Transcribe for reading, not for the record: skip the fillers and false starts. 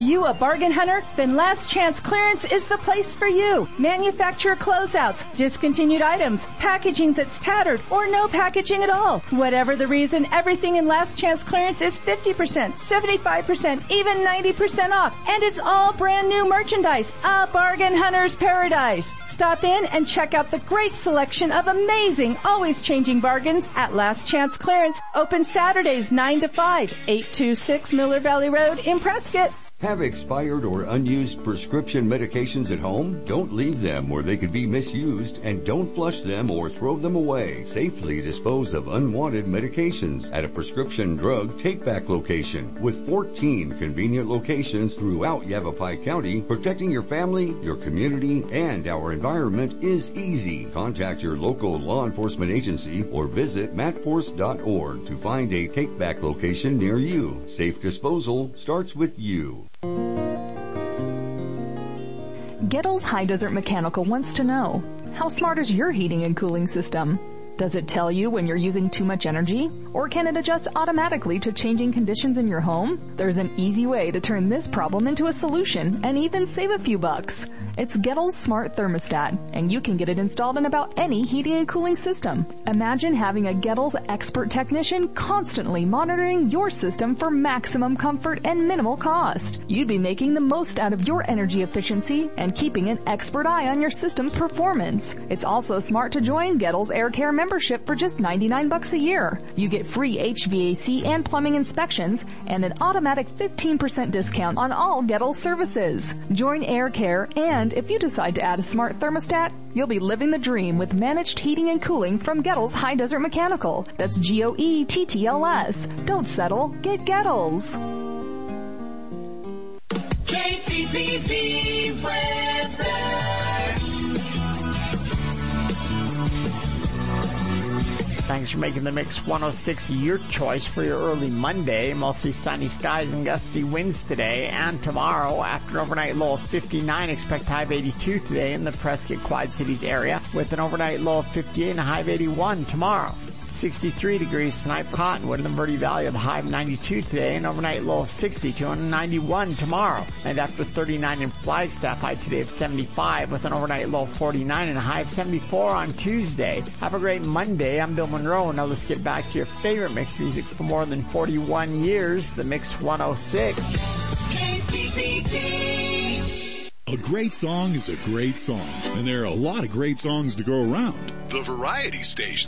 You a bargain hunter? Then Last Chance Clearance is the place for you. Manufacturer closeouts, discontinued items, packaging that's tattered, or no packaging at all. Whatever the reason, everything in Last Chance Clearance is 50%, 75%, even 90% off. And it's all brand new merchandise. A bargain hunter's paradise. Stop in and check out the great selection of amazing, always changing bargains at Last Chance Clearance. Open Saturdays 9 to 5, 826 Miller Valley Road in Prescott. Have expired or unused prescription medications at home? Don't leave them where they could be misused, and don't flush them or throw them away. Safely dispose of unwanted medications at a prescription drug take-back location. With 14 convenient locations throughout Yavapai County, protecting your family, your community, and our environment is easy. Contact your local law enforcement agency or visit matforce.org to find a take-back location near you. Safe disposal starts with you. Gettles High Desert Mechanical wants to know, how smart is your heating and cooling system? Does it tell you when you're using too much energy? Or can it adjust automatically to changing conditions in your home? There's an easy way to turn this problem into a solution and even save a few bucks. It's Gettles Smart Thermostat, and you can get it installed in about any heating and cooling system. Imagine having a Gettles expert technician constantly monitoring your system for maximum comfort and minimal cost. You'd be making the most out of your energy efficiency and keeping an expert eye on your system's performance. It's also smart to join Gettles Air Care membership for just $99 a year. You get free HVAC and plumbing inspections and an automatic 15% discount on all Gettles services. Join Air Care, and if you decide to add a smart thermostat, you'll be living the dream with managed heating and cooling from Gettles High Desert Mechanical. That's Goettls. Don't settle. Get Gettles. KPPV weather. Thanks for making the Mix 106 your choice for your early Monday. Mostly sunny skies and gusty winds today and tomorrow. After an overnight low of 59, expect high of 82 today in the Prescott Quad Cities area, with an overnight low of 58 and a high of 81 tomorrow. 63 degrees tonight for Cottonwood in the Verde Valley, with a high of 92 today, and overnight low of 62 and 91 tomorrow. And after 39 in Flagstaff, high today of 75 with an overnight low of 49 and a high of 74 on Tuesday. Have a great Monday. I'm Bill Monroe. Now let's get back to your favorite mix music for more than 41 years, the Mix 106. KPPP. A great song is a great song, and there are a lot of great songs to go around. The Variety Station.